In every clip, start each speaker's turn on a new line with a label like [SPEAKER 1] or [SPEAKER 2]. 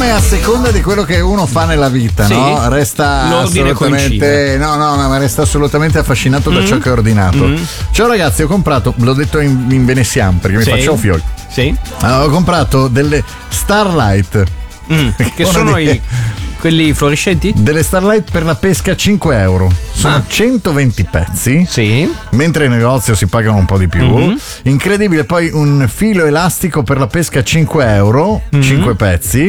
[SPEAKER 1] come a seconda di quello che uno fa nella vita,
[SPEAKER 2] sì,
[SPEAKER 1] no? Resta
[SPEAKER 2] l'ordine
[SPEAKER 1] assolutamente no, ma resta assolutamente affascinato da ciò che ha ordinato. Ciao ragazzi, ho comprato, l'ho detto in veneziano perché mi faccio fiori.
[SPEAKER 2] Sì.
[SPEAKER 1] Ho comprato delle Starlight.
[SPEAKER 2] Che sono quelli fluorescenti?
[SPEAKER 1] Delle Starlight per la pesca, 5 euro. Sono 120 pezzi.
[SPEAKER 2] Sì.
[SPEAKER 1] Mentre in negozio si pagano un po' di più. Incredibile. Poi un filo elastico per la pesca, 5 euro. 5 pezzi.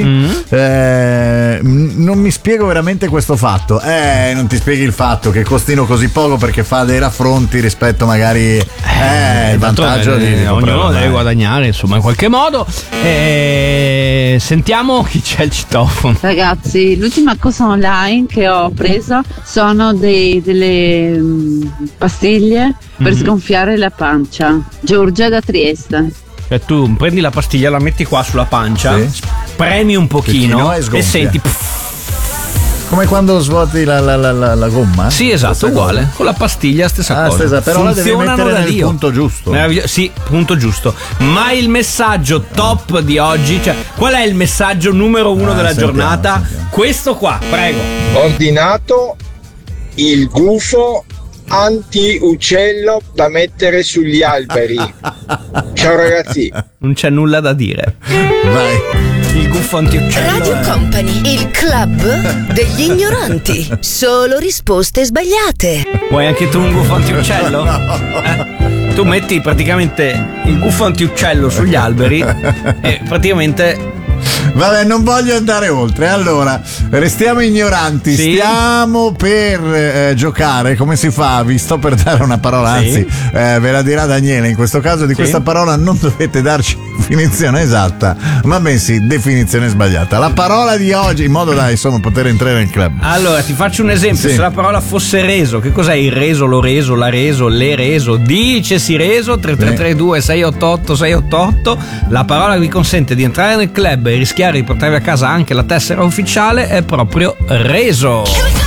[SPEAKER 1] Non mi spiego veramente questo fatto. Non ti spieghi il fatto che costino così poco, perché fa dei raffronti rispetto magari il vantaggio di
[SPEAKER 2] ognuno deve guadagnare, insomma, in qualche modo. Sentiamo chi c'è il citofono.
[SPEAKER 3] Ragazzi, l'ultima cosa online che ho preso sono delle pastiglie per sgonfiare la pancia. Giorgia da Trieste.
[SPEAKER 2] Cioè, tu prendi la pastiglia, la metti qua sulla pancia, premi un pochino e senti.
[SPEAKER 1] Come quando svuoti la gomma?
[SPEAKER 2] Sì, esatto, uguale. Con la pastiglia stessa cosa.
[SPEAKER 1] Però la devi mettere nel punto giusto.
[SPEAKER 2] Sì, punto giusto. Ma il messaggio top di oggi, cioè, qual è il messaggio numero 1 della giornata? Sentiamo. Questo qua, prego.
[SPEAKER 4] Ordinato il gufo anti-uccello da mettere sugli alberi. Ciao ragazzi.
[SPEAKER 2] Non c'è nulla da dire.
[SPEAKER 1] Vai.
[SPEAKER 2] Il gufo anti-uccello.
[SPEAKER 5] Radio Company, il club degli ignoranti. Solo risposte sbagliate.
[SPEAKER 2] Vuoi anche tu un gufo anti-uccello? Tu metti praticamente il gufo anti-uccello sugli alberi e praticamente...
[SPEAKER 1] Vabbè, non voglio andare oltre. Allora, restiamo ignoranti. Stiamo per giocare. Come si fa? Vi sto per dare una parola, anzi, ve la dirà Daniele. In questo caso di questa parola non dovete darci definizione esatta, ma bensì definizione sbagliata. La parola di oggi, in modo da insomma poter entrare nel club.
[SPEAKER 2] Allora, ti faccio un esempio. Se la parola fosse reso, che cos'è il reso, lo reso, la reso, le reso? Dicesi reso, 3332 688 688. La parola che vi consente di entrare nel club e rischiare di portarvi a casa anche la tessera ufficiale è proprio reso.